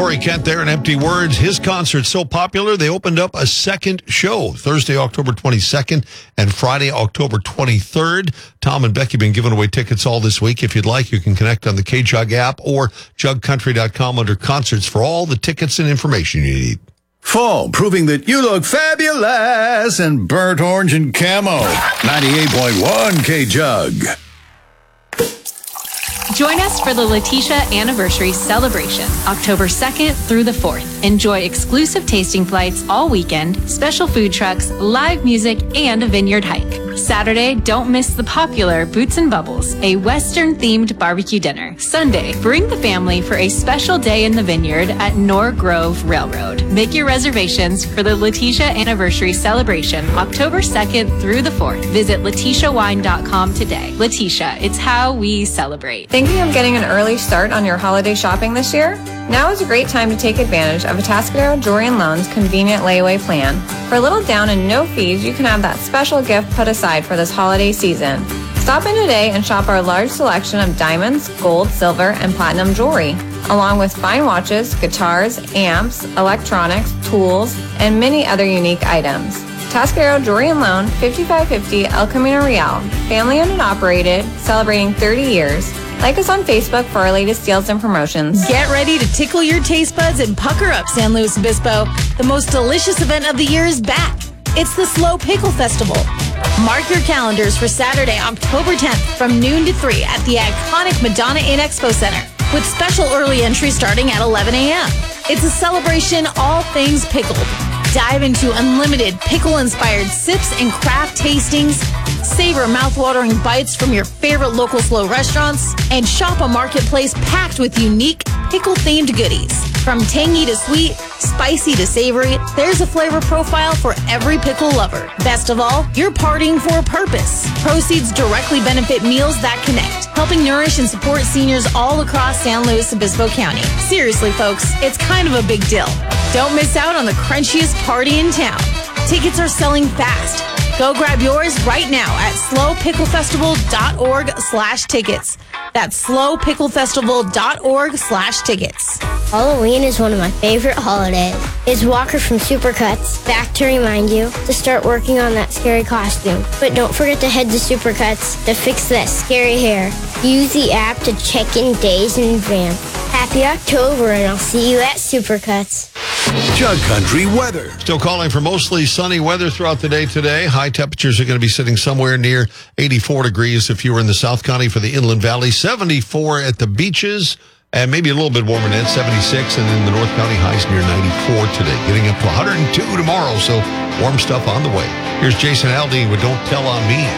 Corey Kent there in Empty Words. His concert's so popular, they opened up a second show Thursday, October 22nd and Friday, October 23rd. Tom and Becky have been giving away tickets all this week. If you'd like, you can connect on the KJUG app or jugcountry.com under concerts for all the tickets and information you need. Fall, proving that you look fabulous in burnt orange and camo. 98.1 KJUG. Join us for the Letitia Anniversary Celebration, October 2nd through the 4th. Enjoy exclusive tasting flights all weekend, special food trucks, live music, and a vineyard hike. Saturday, don't miss the popular Boots and Bubbles, a Western-themed barbecue dinner. Sunday, bring the family for a special day in the vineyard at Nor Grove Railroad. Make your reservations for the Letitia Anniversary Celebration, October 2nd through the 4th. Visit LetitiaWine.com today. Letitia, it's how we celebrate. Thinking of getting an early start on your holiday shopping this year? Now is a great time to take advantage of Atascadero Jewelry & Loan's convenient layaway plan. For a little down and no fees, you can have that special gift put aside for this holiday season. Stop in today and shop our large selection of diamonds, gold, silver, and platinum jewelry, along with fine watches, guitars, amps, electronics, tools, and many other unique items. Atascadero Jewelry & Loan, 5550 El Camino Real, family-owned and operated, celebrating 30 years. Like us on Facebook for our latest deals and promotions. Get ready to tickle your taste buds and pucker up, San Luis Obispo. The most delicious event of the year is back. It's the Slow Pickle Festival. Mark your calendars for Saturday, October 10th from noon to 3 at the iconic Madonna Inn Expo Center with special early entry starting at 11 a.m. It's a celebration all things pickled. Dive into unlimited pickle-inspired sips and craft tastings, savor mouth-watering bites from your favorite local slow restaurants, and shop a marketplace packed with unique pickle-themed goodies. From tangy to sweet, spicy to savory, there's a flavor profile for every pickle lover. Best of all, you're partying for a purpose. Proceeds directly benefit meals that connect, helping nourish and support seniors all across San Luis Obispo County. Seriously, folks, it's kind of a big deal. Don't miss out on the crunchiest party in town. Tickets are selling fast. Go grab yours right now at slowpicklefestival.org/tickets. That's slowpicklefestival.org/tickets. Halloween is one of my favorite holidays. It's Walker from Supercuts back to remind you to start working on that scary costume. But don't forget to head to Supercuts to fix that scary hair. Use the app to check in days in advance. Happy October, and I'll see you at Supercuts. Jug Country weather. Still calling for mostly sunny weather throughout the day today. High temperatures are going to be sitting somewhere near 84 degrees if you were in the South County for the Inland Valley, 74 at the beaches, and maybe a little bit warmer than that, 76, and in the North County highs near 94 today, getting up to 102 tomorrow, so warm stuff on the way. Here's Jason Aldean with Don't Tell on Me.